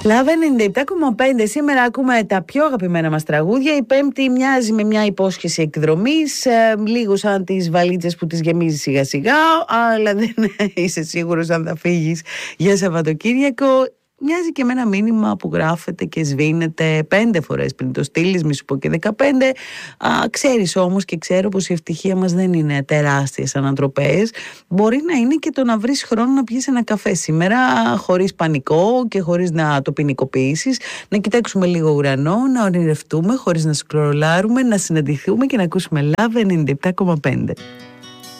Λαβ 97,5. Σήμερα ακούμε τα πιο αγαπημένα μας τραγούδια. Η Πέμπτη μοιάζει με μια υπόσχεση εκδρομής, λίγο σαν τις βαλίτσες που τις γεμίζει σιγά σιγά, αλλά δεν είσαι σίγουρος αν θα φύγεις για Σαββατοκύριακο. Μοιάζει και με ένα μήνυμα που γράφεται και σβήνεται 5 φορές πριν το στείλεις, μη σου πω και 15. Ξέρεις όμως, και ξέρω πως η ευτυχία μας δεν είναι τεράστιες ανατροπές. Μπορεί να είναι και το να βρεις χρόνο να πιεις ένα καφέ σήμερα, χωρίς πανικό και χωρίς να το ποινικοποιήσεις, να κοιτάξουμε λίγο ουρανό, να ονειρευτούμε χωρίς να σκρολάρουμε, να συναντηθούμε και να ακούσουμε Love 97,5.